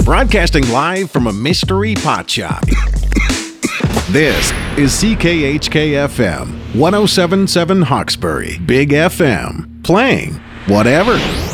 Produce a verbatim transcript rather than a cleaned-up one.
Broadcasting live from a mystery pot shop. This is C K H K F M, one oh seven point seven Hawkesbury, Big F M, playing whatever.